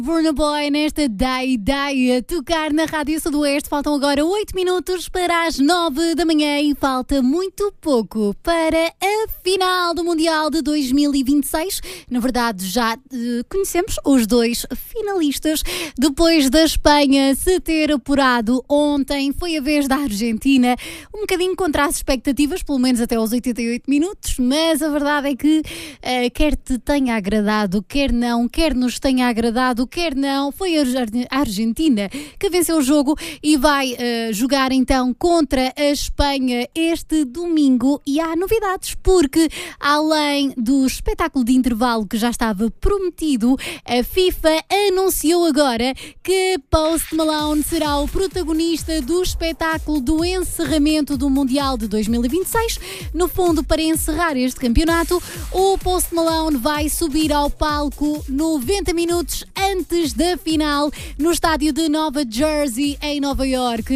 Burna Boy nesta Day a tocar na Rádio Sudoeste. Faltam agora 8 minutos para as 9 da manhã e falta muito pouco para a final do Mundial de 2026. Na verdade, já conhecemos os dois finalistas. Depois da Espanha se ter apurado ontem, foi a vez da Argentina. Um bocadinho contra as expectativas, pelo menos até aos 88 minutos, mas a verdade é que quer te tenha agradado, quer não, quer nos tenha agradado, quer não, foi a Argentina que venceu o jogo e vai jogar então contra a Espanha este domingo. E há novidades, porque além do espetáculo de intervalo que já estava prometido, a FIFA anunciou agora que Post Malone será o protagonista do espetáculo do encerramento do Mundial de 2026. No fundo, para encerrar este campeonato, o Post Malone vai subir ao palco 90 minutos antes da final no estádio de Nova Jersey, em Nova York.